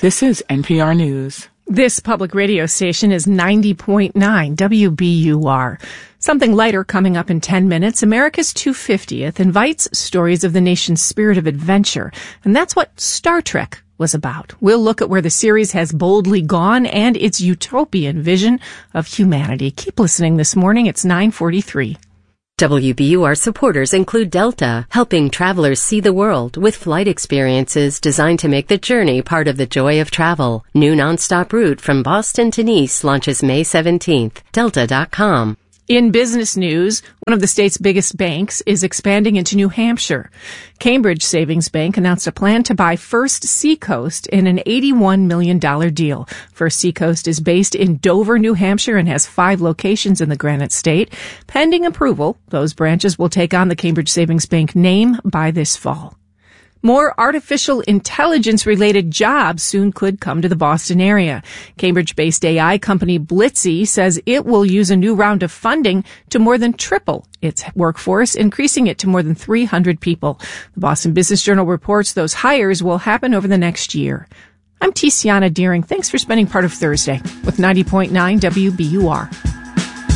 This is NPR News. This public radio station is 90.9 WBUR. Something lighter coming up in 10 minutes. America's 250th invites stories of the nation's spirit of adventure. And that's what Star Trek was about. We'll look at where the series has boldly gone and its utopian vision of humanity. Keep listening this morning. It's 9:43. WBUR supporters include Delta, helping travelers see the world with flight experiences designed to make the journey part of the joy of travel. New nonstop route from Boston to Nice launches May 17th. Delta.com. In business news, one of the state's biggest banks is expanding into New Hampshire. Cambridge Savings Bank announced a plan to buy First Seacoast in an $81 million deal. First Seacoast is based in Dover, New Hampshire, and has 5 locations in the Granite State. Pending approval, those branches will take on the Cambridge Savings Bank name by this fall. More artificial intelligence-related jobs soon could come to the Boston area. Cambridge-based AI company Blitzy says it will use a new round of funding to more than triple its workforce, increasing it to more than 300 people. The Boston Business Journal reports those hires will happen over the next year. I'm Tiziana Deering. Thanks for spending part of Thursday with 90.9 WBUR.